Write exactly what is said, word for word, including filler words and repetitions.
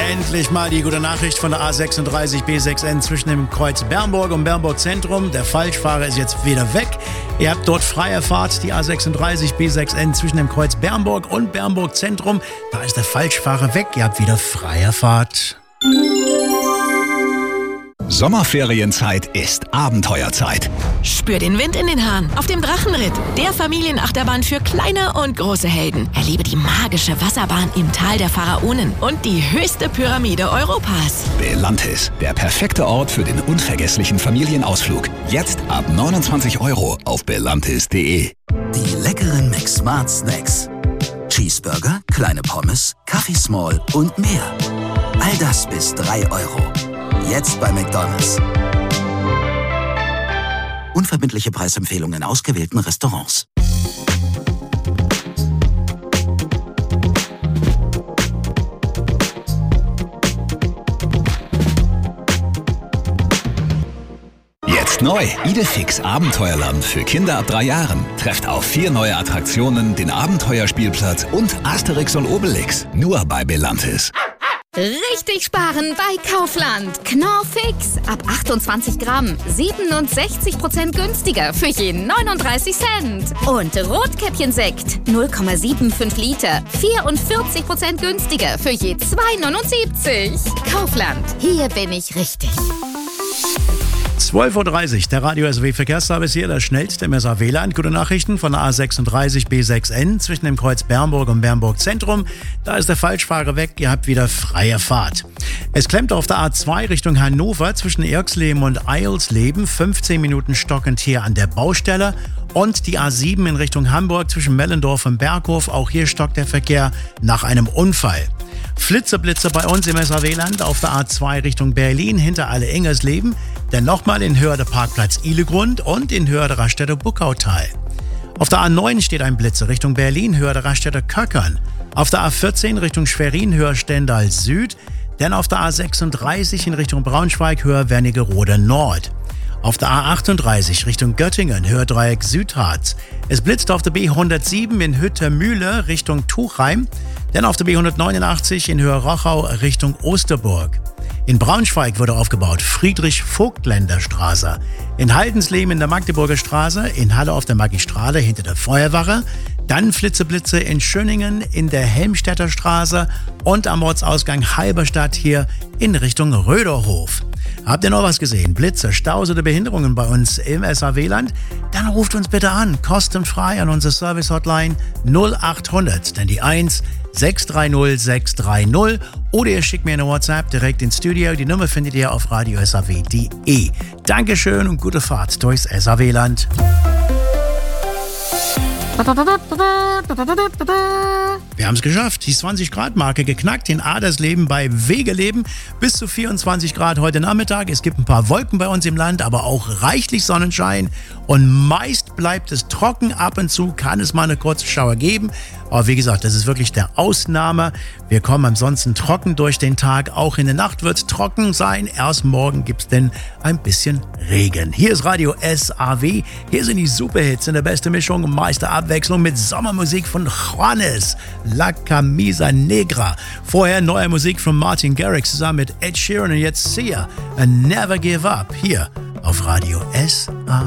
Endlich mal die gute Nachricht von der A sechsunddreißig B sechs N zwischen dem Kreuz Bernburg und Bernburg Zentrum. Der Falschfahrer ist jetzt wieder weg. Ihr habt dort freie Fahrt, die A sechsunddreißig B sechs N zwischen dem Kreuz Bernburg und Bernburg Zentrum. Da ist der Falschfahrer weg. Ihr habt wieder freie Fahrt. Sommerferienzeit ist Abenteuerzeit. Spür den Wind in den Haaren auf dem Drachenritt, der Familienachterbahn für kleine und große Helden. Erlebe die magische Wasserbahn im Tal der Pharaonen und die höchste Pyramide Europas. Belantis, der perfekte Ort für den unvergesslichen Familienausflug. Jetzt ab neunundzwanzig Euro auf belantis punkt de. Die leckeren McSmart Snacks. Cheeseburger, kleine Pommes, Kaffee Small und mehr. All das bis drei Euro. Jetzt bei McDonald's. Unverbindliche Preisempfehlungen in ausgewählten Restaurants. Jetzt neu. Idefix Abenteuerland für Kinder ab drei Jahren. Trefft auf vier neue Attraktionen, den Abenteuerspielplatz und Asterix und Obelix. Nur bei Belantis. Richtig sparen bei Kaufland. Knorr-Fix. Ab achtundzwanzig Gramm. siebenundsechzig Prozent günstiger für jeden neununddreißig Cent. Und Rotkäppchensekt. null Komma fünfundsiebzig Liter. vierundvierzig Prozent günstiger für je zwei neunundsiebzig. Kaufland. Hier bin ich richtig. zwölf Uhr dreißig, der Radio S W Verkehrsservice hier, das schnellste im S A W-Land. Gute Nachrichten von der A sechsunddreißig B sechs N zwischen dem Kreuz Bernburg und Bernburg Zentrum. Da ist der Falschfahrer weg, ihr habt wieder freie Fahrt. Es klemmt auf der A zwei Richtung Hannover zwischen Irksleben und Eilsleben. fünfzehn Minuten stockend hier an der Baustelle. Und die A sieben in Richtung Hamburg zwischen Mellendorf und Berghof. Auch hier stockt der Verkehr nach einem Unfall. Flitzeblitze bei uns im S A W-Land auf der A zwei Richtung Berlin hinter Alle-Ingersleben, dann nochmal in Hörde Parkplatz Ihlegrund und in Hörde Raststätte Buckautal. Auf der A neun steht ein Blitzer Richtung Berlin, Hörde Raststätte Köckern. Auf der A vierzehn Richtung Schwerin, Höher Stendal Süd, dann auf der A sechsunddreißig in Richtung Braunschweig, Höher Wernigerode Nord. Auf der A achtunddreißig Richtung Göttingen, Höherdreieck Südharz. Es blitzt auf der B hundertsieben in Hüttermühle Richtung Tuchheim, dann auf der B hundertneunundachtzig in Höher-Rochau Richtung Osterburg. In Braunschweig wurde aufgebaut Friedrich-Vogtländer-Straße. In Haldensleben in der Magdeburger Straße, in Halle auf der Magistrale hinter der Feuerwache, dann Flitzeblitze in Schöningen in der Helmstädter Straße und am Ortsausgang Halberstadt hier in Richtung Röderhof. Habt ihr noch was gesehen? Blitze, Staus oder Behinderungen bei uns im S A W-Land? Dann ruft uns bitte an, kostenfrei an unsere Service-Hotline null achthundert, denn die eins sechs drei null sechs drei null oder ihr schickt mir eine WhatsApp direkt ins Studio. Die Nummer findet ihr auf radio s a w punkt de. Dankeschön und gute Fahrt durchs S A W-Land. Wir haben es geschafft, die zwanzig Grad Marke geknackt, in Adersleben bei Wegeleben bis zu vierundzwanzig Grad heute Nachmittag. Es gibt ein paar Wolken bei uns im Land, aber auch reichlich Sonnenschein und meist bleibt es trocken. Ab und zu kann es mal eine kurze Schauer geben, aber wie gesagt, das ist wirklich der Ausnahme. Wir kommen ansonsten trocken durch den Tag, auch in der Nacht wird es trocken sein. Erst morgen gibt es denn ein bisschen Regen. Hier ist Radio S A W, hier sind die Superhits in der besten Mischung und meiste Abwechslung mit Sommermusik von Juanes, La Camisa Negra. Vorher neue Musik von Martin Garrix zusammen mit Ed Sheeran und jetzt Sia, and Never Give Up, hier auf Radio S A W.